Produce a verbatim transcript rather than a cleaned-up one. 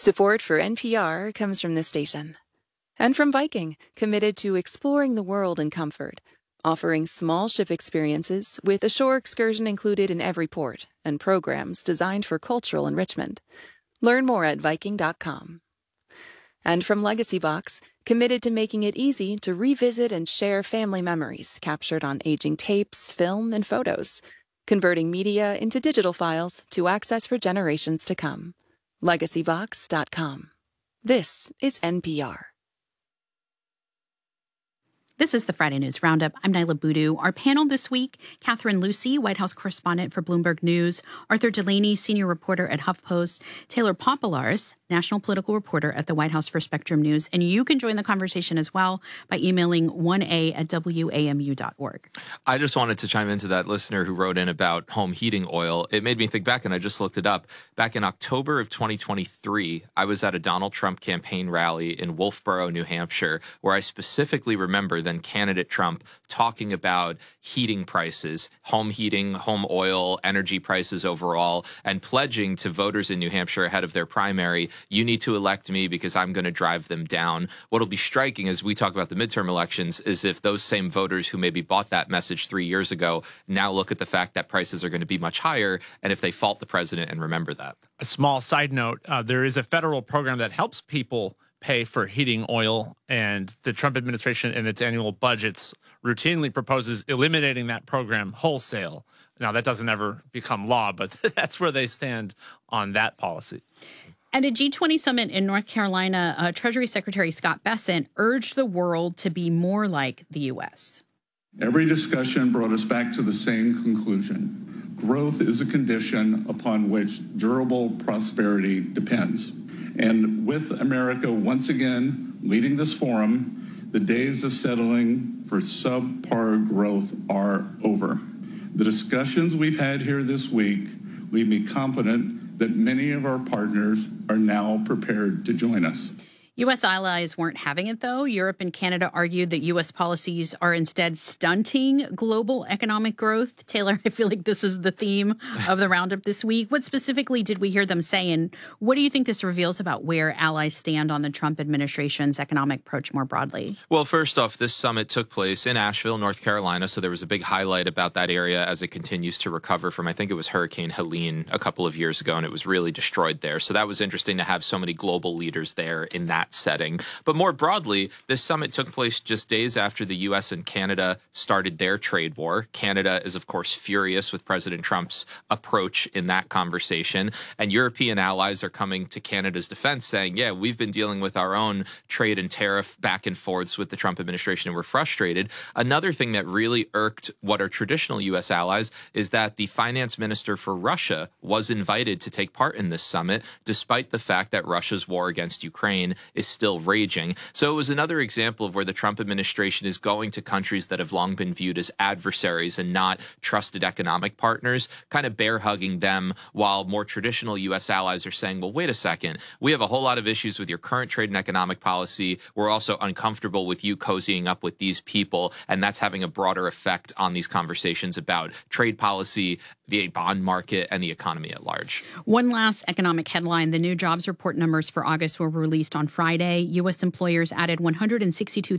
Support for N P R comes from this station. And from Viking, committed to exploring the world in comfort, offering small ship experiences with a shore excursion included in every port and programs designed for cultural enrichment. Learn more at Viking dot com. And from Legacy Box, committed to making it easy to revisit and share family memories captured on aging tapes, film, and photos, converting media into digital files to access for generations to come. Legacy Box dot com. This is N P R. This is the Friday News Roundup. I'm Nyla Boodoo. Our panel this week, Catherine Lucy, White House correspondent for Bloomberg News, Arthur Delaney, senior reporter at HuffPost, Taylor Popolars, national political reporter at the White House for Spectrum News. And you can join the conversation as well by emailing one a at w a m u dot org. I just wanted to chime into that listener who wrote in about home heating oil. It made me think back, and I just looked it up. Back in October of twenty twenty-three, I was at a Donald Trump campaign rally in Wolfboro, New Hampshire, where I specifically remember then candidate Trump talking about heating prices, home heating, home oil, energy prices overall, and pledging to voters in New Hampshire ahead of their primary, you need to elect me because I'm going to drive them down. What'll be striking as we talk about the midterm elections is if those same voters who maybe bought that message three years ago now look at the fact that prices are going to be much higher, and if they fault the president and remember that. A small side note, uh, there is a federal program that helps people pay for heating oil, and the Trump administration in its annual budgets routinely proposes eliminating that program wholesale. Now, that doesn't ever become law, but that's where they stand on that policy. At a G twenty summit in North Carolina, uh, Treasury Secretary Scott Bessent urged the world to be more like the U S. Every discussion brought us back to the same conclusion. Growth is a condition upon which durable prosperity depends. And with America once again leading this forum, the days of settling for subpar growth are over. The discussions we've had here this week leave me confident that many of our partners are now prepared to join us. U S allies weren't having it, though. Europe and Canada argued that U S policies are instead stunting global economic growth. Taylor, I feel like this is the theme of the roundup this week. What specifically did we hear them say, and what do you think this reveals about where allies stand on the Trump administration's economic approach more broadly? Well, first off, this summit took place in Asheville, North Carolina, so there was a big highlight about that area as it continues to recover from, I think it was Hurricane Helene a couple of years ago, and it was really destroyed there. So that was interesting to have so many global leaders there in that setting. But more broadly, this summit took place just days after the U S and Canada started their trade war. Canada is, of course, furious with President Trump's approach in that conversation. And European allies are coming to Canada's defense saying, yeah, we've been dealing with our own trade and tariff back and forths with the Trump administration, and we're frustrated. Another thing that really irked what are traditional U S allies is that the finance minister for Russia was invited to take part in this summit, despite the fact that Russia's war against Ukraine is still raging. So it was another example of where the Trump administration is going to countries that have long been viewed as adversaries and not trusted economic partners, kind of bear hugging them, while more traditional U S allies are saying, well, wait a second, we have a whole lot of issues with your current trade and economic policy. We're also uncomfortable with you cozying up with these people, and that's having a broader effect on these conversations about trade policy, the bond market, and the economy at large. One last economic headline. The new jobs report numbers for August were released on Friday. U S employers added one hundred sixty-two